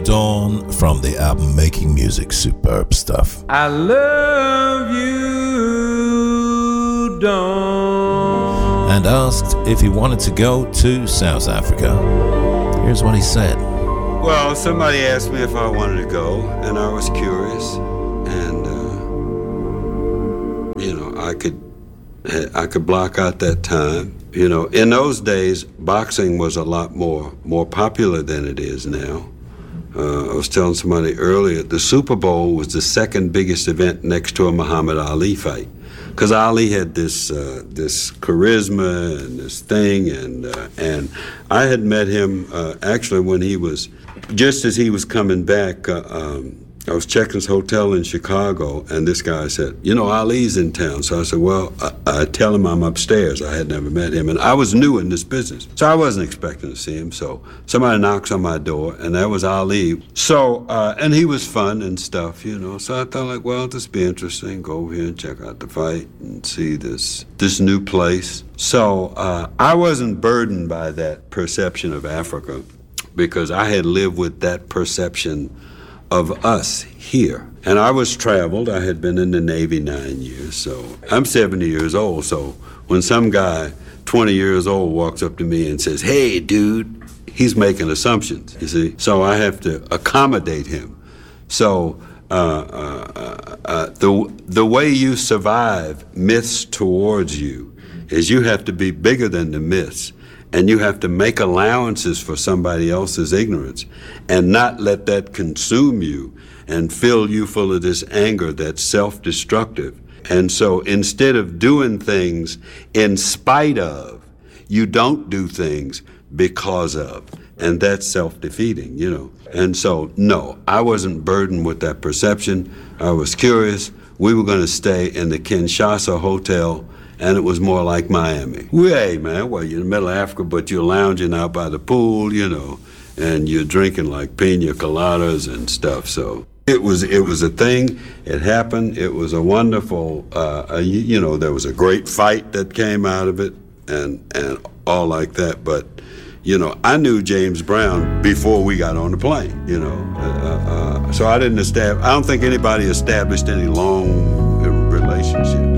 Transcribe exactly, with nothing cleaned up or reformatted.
Dawn from the album Making Music, superb stuff. I love you, Dawn. And asked if he wanted to go to South Africa. Here's what he said. Well, somebody asked me if I wanted to go, and I was curious, and uh, you know, I could, I could block out that time. You know, in those days, boxing was a lot more more popular than it is now. Uh, I was telling somebody earlier, the Super Bowl was the second biggest event next to a Muhammad Ali fight, because Ali had this uh, this charisma and this thing, and uh, and I had met him uh, actually when he was, just as he was coming back. Uh, um, I was checking his hotel in Chicago, and this guy said, you know, Ali's in town. So I said, well, I, I tell him I'm upstairs. I had never met him, and I was new in this business. So I wasn't expecting to see him. So somebody knocks on my door, and that was Ali. So, uh, and he was fun and stuff, you know. So I thought, like, well, this be interesting. Go over here and check out the fight and see this, this new place. So uh, I wasn't burdened by that perception of Africa, because I had lived with that perception of us here. And I was traveled. I had been in the Navy nine years, so I'm seventy years old. So when some guy, twenty years old, walks up to me and says, hey, dude, he's making assumptions, you see? So I have to accommodate him. So uh, uh, uh, the, the way you survive myths towards you is you have to be bigger than the myths. And you have to make allowances for somebody else's ignorance and not let that consume you and fill you full of this anger that's self-destructive. And so instead of doing things in spite of, you don't do things because of. And that's self-defeating, you know. And so, no, I wasn't burdened with that perception. I was curious. We were going to stay in the Kinshasa Hotel, and it was more like Miami. Well, hey, man, well, you're in the middle of Africa, but you're lounging out by the pool, you know, and you're drinking like pina coladas and stuff. So it was it was a thing. It happened. It was a wonderful, uh, a, you know, there was a great fight that came out of it and, and all like that. But, you know, I knew James Brown before we got on the plane, you know. Uh, uh, so I didn't establish, I don't think anybody established any long relationship.